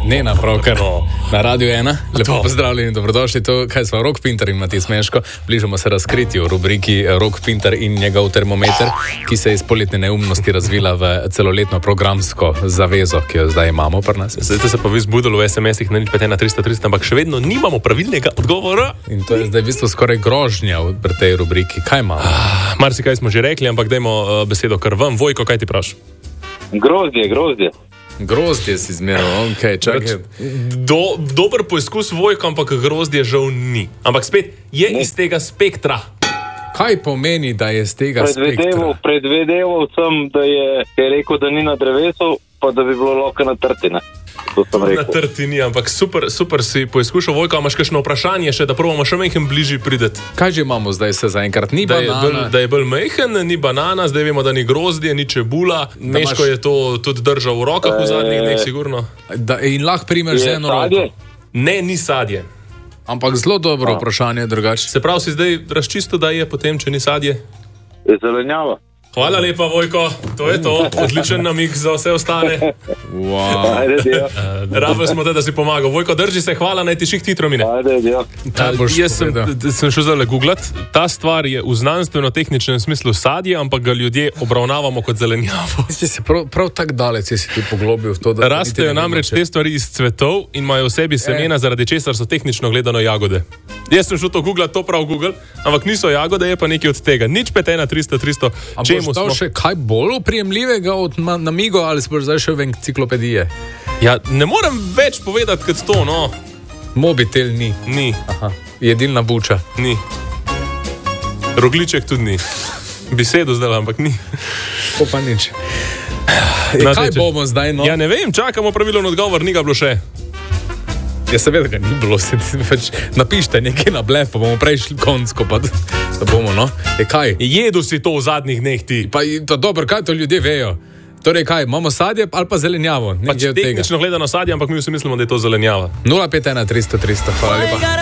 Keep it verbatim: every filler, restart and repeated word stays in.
Ne na pravkar, To. na Radio ena. Lepo To. pozdravljeni, dobrodošli. To, kaj smo, Rok Pintar in Mati Smeško. Bližamo se razkritju v rubriki Rok Pintar in njegov termometer, ki se je iz poletne neumnosti razvila v celoletno programsko zavezo, ki jo zdaj imamo pri nas. Zdaj ste se pa vi zbudili v es em esih na nič pet ena tristo tristo, ampak še vedno nimamo pravilnega odgovora. In to je zdaj v bistvu skoraj grožnja v- pri tej rubriki. Kaj imamo? Marsikaj smo že rekli, ampak dajmo uh, besedo kar vam. Vojko, kaj ti praš? Grozdje, grozdje. Grozdje si zmeral, ok, čakaj. Do, dober poizkus Vojko, ampak grozdje žal ni. Ampak spet je Ne. iz tega spektra. Kaj pomeni, da je z tega Predvedeval, spektra? predvedeval sem, da je, je rekel, da ni na drevesu, pa da bi bilo lahko na trtine. To sem Na rekel. trti ni, ampak super, super si poizkušal. Vojko, imaš kakšno vprašanje še, da probamo še majhen bližje prideti? Kaj že imamo zdaj se zaenkrat? Ni Da je, bolj, banana. da je bolj majhen, ni banana, zdaj vemo, da ni grozdje, ni čebula. Meško imaš- je to tudi držal v rokah v zadnjih dneh, sigurno. Da, in lahko primeš z Je eno sadje? roko. Ne, ni sadje. Ampak zelo dobro vprašanje drugače. Se pravi, si zdaj razčisto, da je potem, če ni sadje? Je zelenjava. Hvala lepa, Vojko, to je to. Odličen namig za vse ostale. Wow. Ajde, dio. Rabili smo te, da si pomagal. Vojko, drži se, hvala, naj ti ših hitro mine. Ajde, dio. Kaj boš Jaz sem, povedal? d- sem šel zdaj googlat. Ta stvar je v znanstveno-tehničnem smislu sadje, ampak ga ljudje obravnavamo kot zelenjavo. Si se prav, prav tako daleč si ti poglobil v to, da... Rastejo namreč te stvari iz cvetov in imajo v sebi semena, zaradi česar so tehnično gledano jagode. Jaz sem šel to googlat, to prav Google, ampak niso jagode, je pa nekaj od tega. Nič pet ena tristo tristo. Čemu smo? Še kaj bolj oprijemljivega od ma- namigo ali si boš zdaj šel v enciklopedije? Ja, ne morem več povedati kot to, no. Mobitel ni. Ni, Aha. Jedilna buča. ni. Rogliček tudi ni. Besedo zdaj, ampak ni. To pa nič. E, No, kaj teče. bomo zdaj, no? Ja, ne vem, čakamo pravilen odgovor, ni ga bilo še. Ja, seveda ga ni bilo. Se, pač, napišite nekaj na blef, pa bomo prej šli konsko, pa da da bomo, no. E, kaj? Jedu si to v zadnjih dneh ti. Pa to dobro, kaj to ljudje vejo? Torej kaj, imamo sadje ali pa zelenjavo? Pač Nekaj od tega. tehnično gledano sadje, ampak mi vsi mislimo, da je to zelenjava. nula pet ena tristo tristo, hvala lepa.